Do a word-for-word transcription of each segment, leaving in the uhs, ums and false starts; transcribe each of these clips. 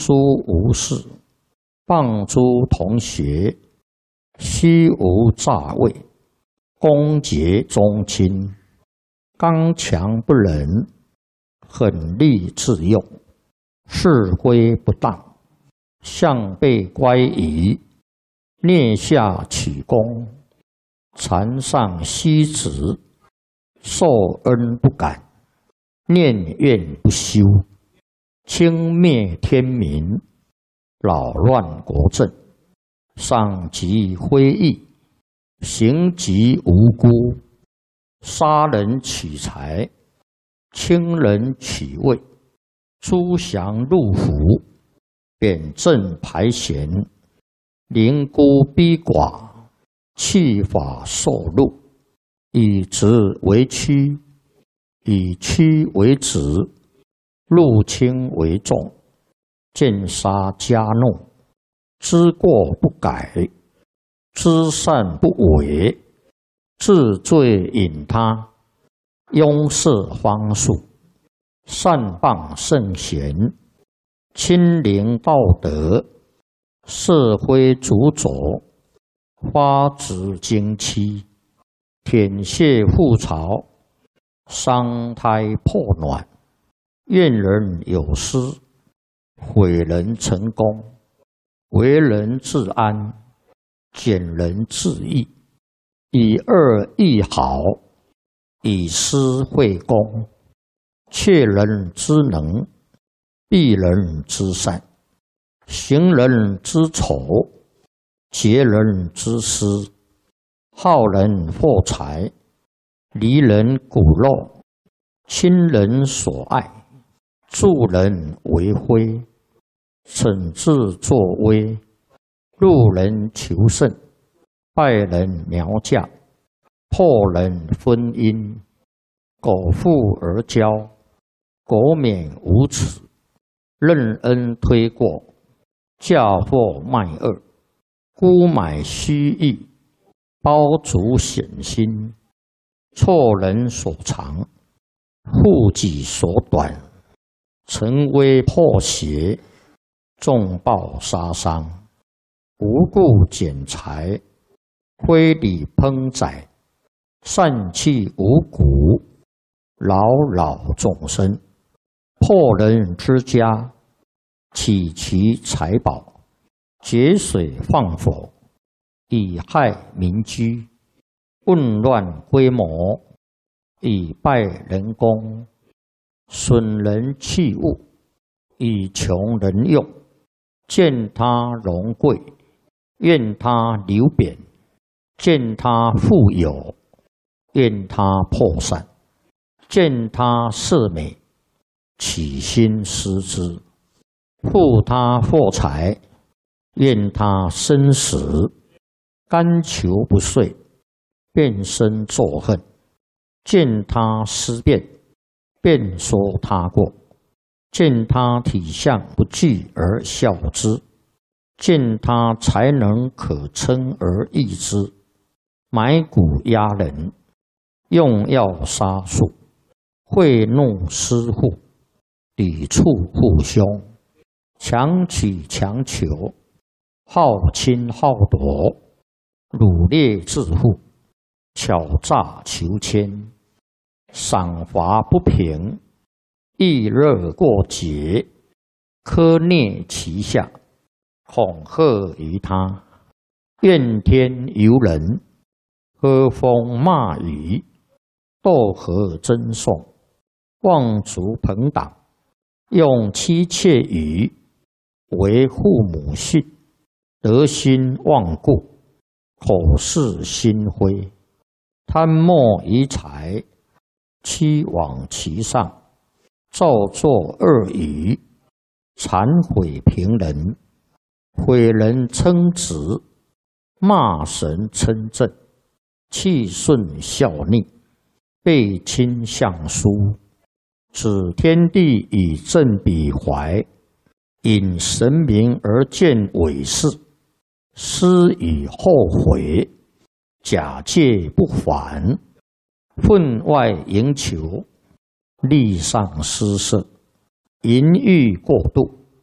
书无事，谤诸同学，虚无诈伪，攻讦宗亲，刚强不仁，狠戾自用，是非不当，向背乖疑，蹑下取功，禅上虚执，受恩不感，念怨不休，轻蔑天民，扰乱国政，伤及非义，行及无辜，杀人取财，轻人取位，诛降入府，贬正排贤，凌孤逼寡，弃法受禄，以直为曲，以曲为直，入轻为重，见杀加怒，知过不改，知善不为，治罪引他，拥塞方术，善谤圣贤，亲临道德，是非主佐，发指经期，舔血覆巢，伤胎破卵，怨人有失，毁人成功，为人自安，减人自益，以恶易好，以私会公，窃人之能，避人之善，行人之丑，劫人之私，好人获财，离人骨肉，亲人所爱，助人为非，惩治作威，入人求胜，败人苗嫁，破人婚姻，苟富而骄，苟免无耻，任恩推过，嫁祸卖恶，沽买虚意，包足险心，错人所长，护己所短，陈威破邪，重暴杀伤，无故减财，非礼烹宰，散弃五谷，扰扰众生，破人之家，起其财宝，节水放火，以害民居，混乱规模，以败人功，损人器物，以穷人用，见他荣贵，怨他流贬，见他富有，怨他破散，见他色美，起心思之，负他获财，怨他生死，甘求不遂，变身作恨，见他思变，便说他过，见他体相不具而笑之，见他才能可称而异之，买骨压人，用药杀术，贿赂私户，抵触父兄，强取强求，好侵好夺，掳掠致富，巧诈求签，赏罚不平，易热过节，苛虐其下，恐吓于他，怨天尤人，喝风骂雨，斗和争讼，妄族朋党，用妻妾语，为父母训，德心忘故，口是心非，贪墨于财，欺罔其上，造作恶语，残毁平人，毁人称职，骂神称正，气顺效逆，背亲相疏，指天地以正彼怀，引神明而见伪事，思以后悔，假借不还，分外营求，利上施舍，淫欲过度，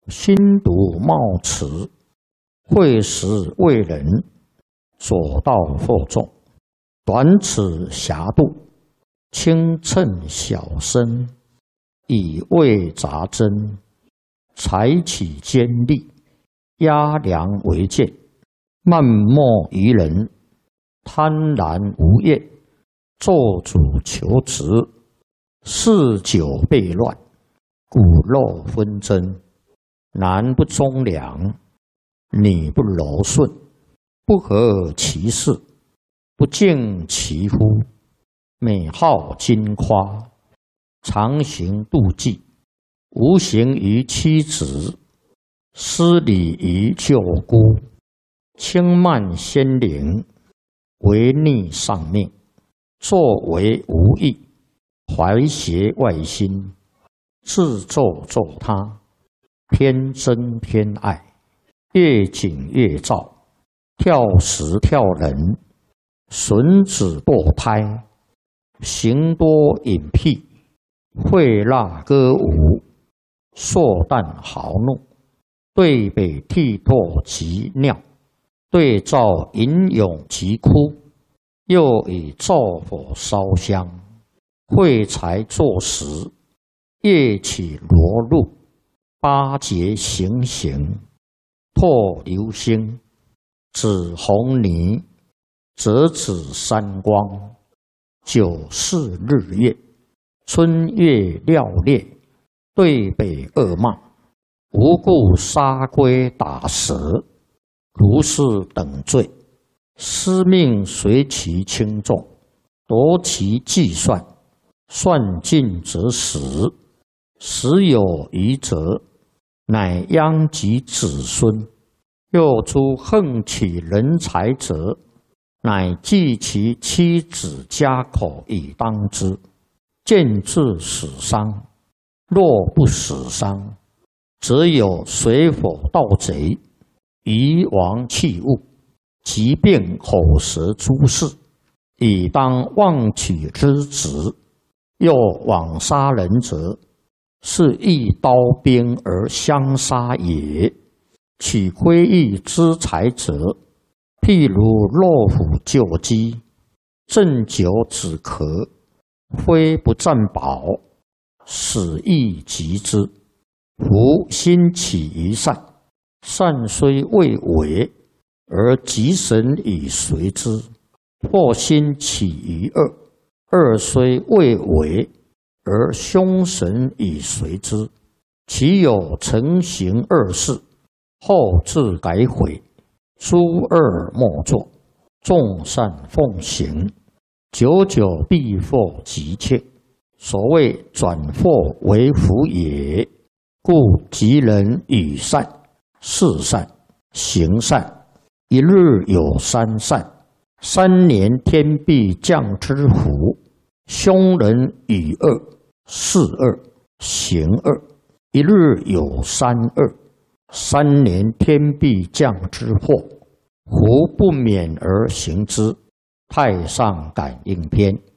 心笃冒持，会时为人，左道惑众，短尺狭度，轻称小身，以为杂针，采取尖利，压梁为剑，漫莫于人，贪婪无厌，做主求职，嗜酒悖乱，骨肉纷争，男不忠良，女不柔顺，不合其事，不敬其夫，美好矜夸，常行妒忌，无形于妻子，失礼于舅姑，轻慢先灵，违逆上命，作为无益，怀邪外心，自咒咒他，偏憎偏爱，越紧越躁，跳时跳人，损子堕胎，行多隐僻，会蜡歌舞，硕诞豪怒，对北涕唾及尿，对照吟咏及哭，又以灶火烧香，会财作食，夜起罗露，八节行刑，唾流星，指红泥，折指山光，九世日月，春月料烈，对北恶骂，无故杀龟打蛇，如是等罪，司命随其轻重，夺其计算，算尽则死，死有余则，乃殃及子孙。又诸横取人才者，乃计其妻子家口以当之，见至死伤。若不死伤，则有水火盗贼，夷王弃物，疾病口舌诸事，以当妄取之职。又枉杀人者，是一刀兵而相杀也。取窥益之财者，譬如落虎救鸡，鸩酒止咳，非不占宝，死亦及之。夫心起于善，善虽未为，而吉神以随之；或心起于恶，恶虽未为，而凶神以随之。其有成行恶事，后自改悔，诸恶莫作，众善奉行，久久必获吉切。所谓转祸为福也。故吉人与善、事善、行善，一日有三善，三年天必降之福。凶人与恶、事恶、行恶，一日有三恶，三年天必降之祸。胡不免而行之。太上感应篇。